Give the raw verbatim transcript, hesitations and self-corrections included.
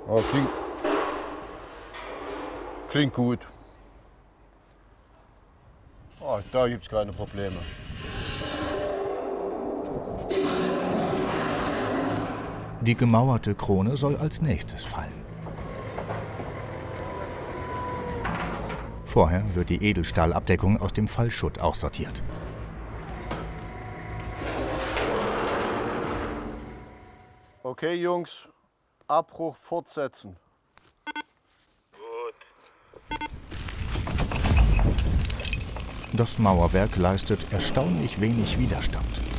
Oh, klingt, klingt gut. Oh, da gibt es keine Probleme. Die gemauerte Krone soll als nächstes fallen. Vorher wird die Edelstahlabdeckung aus dem Fallschutt aussortiert. Okay, Jungs, Abbruch fortsetzen. Gut. Das Mauerwerk leistet erstaunlich wenig Widerstand.